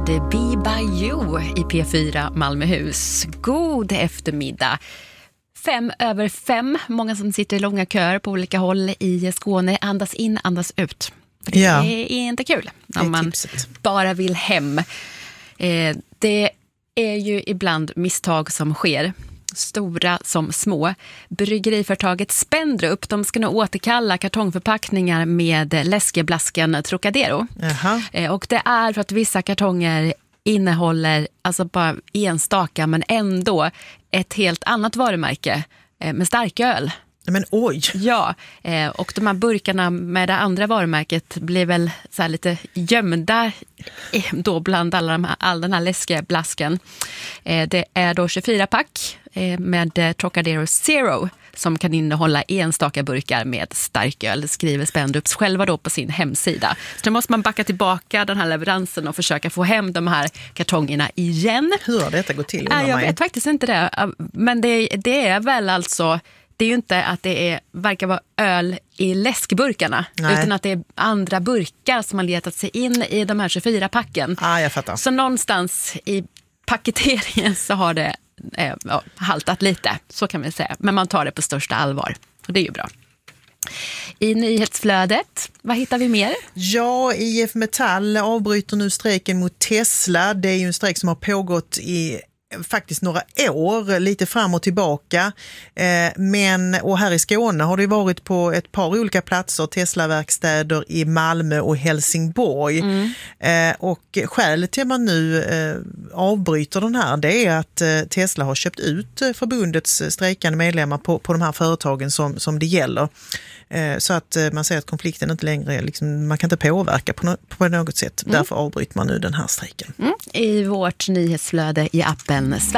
med Be By You i P4 Malmöhus. God eftermiddag. 5:05. Många som sitter i långa köer på olika håll i Skåne. Andas in, andas ut. Det är inte kul om man bara vill hem. Det är ju ibland misstag som sker. Stora som små. Bryggeriföretaget Spendrup, de ska nu återkalla kartongförpackningar med läskeblasken Trocadero. Och det är för att vissa kartonger innehåller alltså bara enstaka men ändå ett helt annat varumärke med starköl. Men oj! Ja, och de här burkarna med det andra varumärket blir väl så här lite gömda då bland all den här läskeblasken. Det är då 24-pack med Trocadero Zero som kan innehålla enstaka burkar med starköl, skriver Spendrups själva då på sin hemsida. Så då måste man backa tillbaka den här leveransen och försöka få hem de här kartongerna igen. Hur har detta gått till? Jag vet faktiskt inte det, men det är väl alltså... Det är ju inte att det verkar vara öl i läskburkarna. Nej. Utan att det är andra burkar som har letat sig in i de här 24-packen. Jag fattar. Så någonstans i paketeringen så har det haltat lite, så kan vi säga. Men man tar det på största allvar, och det är ju bra. I nyhetsflödet, vad hittar vi mer? Ja, IF Metall avbryter nu strejken mot Tesla. Det är ju en strejk som har pågått i faktiskt några år, lite fram och tillbaka. Och här i Skåne har det varit på ett par olika platser, Tesla-verkstäder i Malmö och Helsingborg. Och skälet till att man nu avbryter den här, det är att Tesla har köpt ut förbundets strejkande medlemmar på de här företagen som det gäller. Så att man säger att konflikten inte längre, liksom, man kan inte påverka på något sätt. Därför avbryter man nu den här strejken. I vårt nyhetsflöde i appen